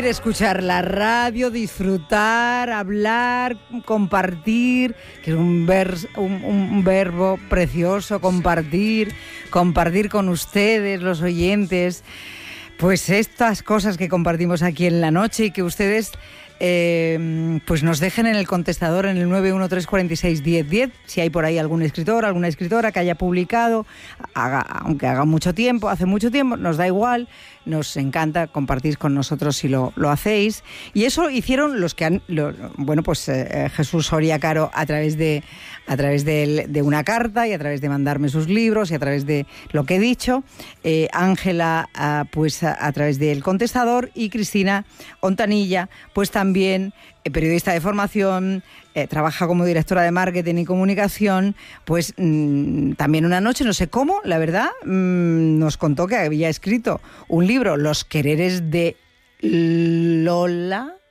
quiere escuchar la radio, disfrutar, hablar, compartir, que es un verbo precioso, compartir con ustedes, los oyentes, pues estas cosas que compartimos aquí en la noche y que ustedes pues nos dejen en el contestador en el 913461010, si hay por ahí algún escritor, alguna escritora que haya publicado, aunque haga mucho tiempo, hace mucho tiempo, nos da igual, nos encanta compartir con nosotros si lo hacéis. Y eso hicieron los que han, Jesús Soria Caro a través de una carta y a través de mandarme sus libros y a través de lo que he dicho, Ángela pues a través del contestador, y Cristina Ontanilla pues también periodista de formación, trabaja como directora de marketing y comunicación, pues también una noche, no sé cómo, la verdad, nos contó que había escrito un libro, Los quereres de Lola,